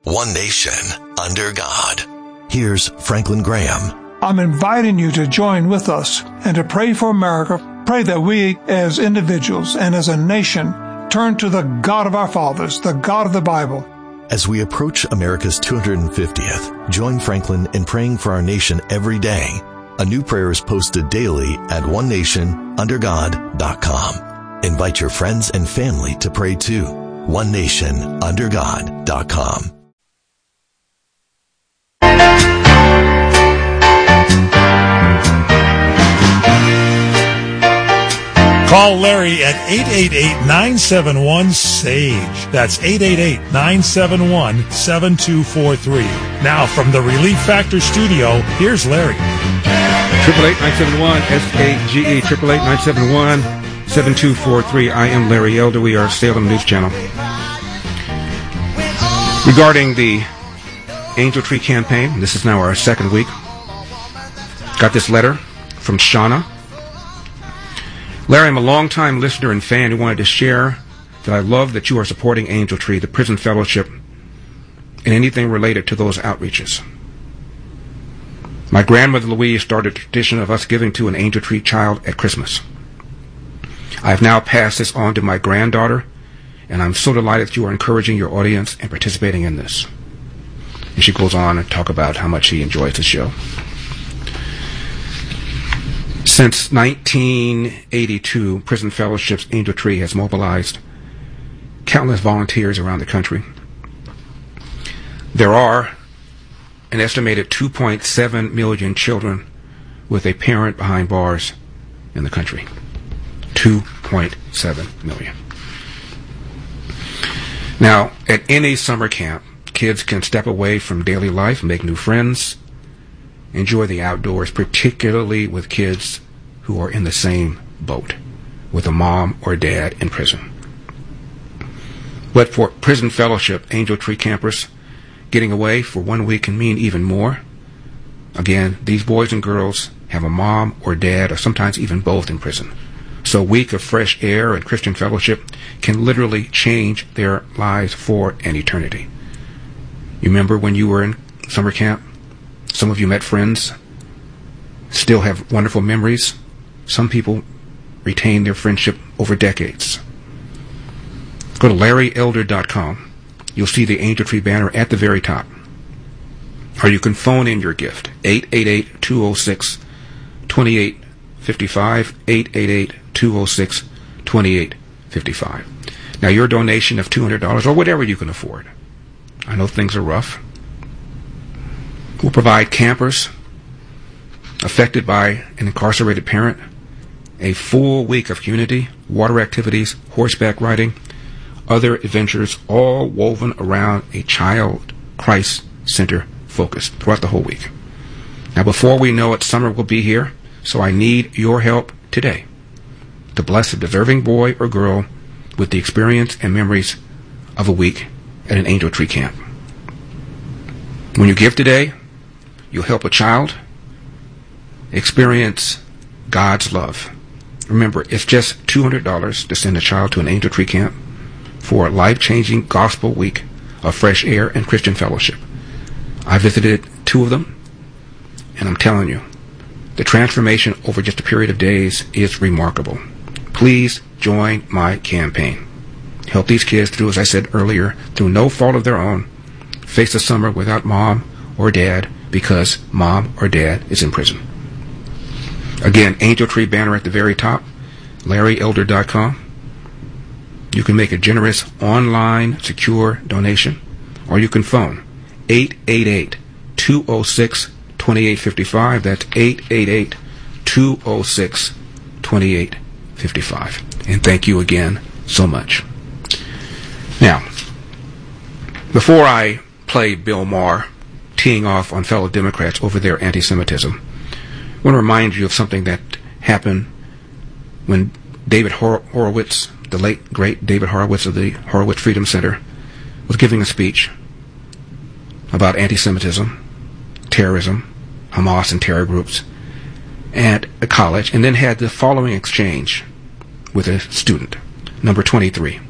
one nation, under God. Here's Franklin Graham. I'm inviting you to join with us and to pray for America. Pray that we as individuals and as a nation turn to the God of our fathers, the God of the Bible. As we approach America's 250th, join Franklin in praying for our nation every day. A new prayer is posted daily at onenationundergod.com. Invite your friends and family to pray too. onenationundergod.com. Call Larry at 888-971-SAGE. That's 888-971-7243. Now from the Relief Factor studio, here's Larry. 888-971-SAGE, 888-971-7243. I am Larry Elder. We are Salem News Channel. Regarding the Angel Tree campaign, this is now our second week. Got this letter from Shauna. Larry, I'm a long-time listener and fan who wanted to share that I love that you are supporting Angel Tree, the Prison Fellowship, and anything related to those outreaches. My grandmother Louise started a tradition of us giving to an Angel Tree child at Christmas. I have now passed this on to my granddaughter, and I'm so delighted that you are encouraging your audience and participating in this. And she goes on and talk about how much she enjoys the show. Since 1982, Prison Fellowship's Angel Tree has mobilized countless volunteers around the country. There are an estimated 2.7 million children with a parent behind bars in the country. 2.7 million. Now, at any summer camp, kids can step away from daily life, make new friends, enjoy the outdoors, particularly with kids who are in the same boat with a mom or dad in prison. But for Prison Fellowship, Angel Tree campers, getting away for 1 week can mean even more. Again, these boys and girls have a mom or dad or sometimes even both in prison. So a week of fresh air and Christian fellowship can literally change their lives for an eternity. You remember when you were in summer camp? Some of you met friends, still have wonderful memories. Some people retain their friendship over decades. Go to LarryElder.com. You'll see the Angel Tree banner at the very top. Or you can phone in your gift, 888-206-2855, 888-206-2855. Now your donation of $200 or whatever you can afford. I know things are rough. We'll provide campers affected by an incarcerated parent a full week of community, water activities, horseback riding, other adventures, all woven around a child Christ Center focus throughout the whole week. Now, before we know it, summer will be here, so I need your help today to bless a deserving boy or girl with the experience and memories of a week at an Angel Tree camp. When you give today, you'll help a child experience God's love. Remember, it's just $200 to send a child to an Angel Tree camp for a life-changing gospel week of fresh air and Christian fellowship. I visited 2 of them, and I'm telling you, the transformation over just a period of days is remarkable. Please join my campaign. Help these kids through, as I said earlier, through no fault of their own, face the summer without mom or dad because mom or dad is in prison. Again, Angel Tree banner at the very top, LarryElder.com. You can make a generous online secure donation, or you can phone 888-206-2855. That's 888-206-2855. And thank you again so much. Now, before I play Bill Maher teeing off on fellow Democrats over their anti-Semitism, I want to remind you of something that happened when David Horowitz, the late, great David Horowitz of the Horowitz Freedom Center, was giving a speech about anti-Semitism, terrorism, Hamas and terror groups at a college, and then had the following exchange with a student, number 23.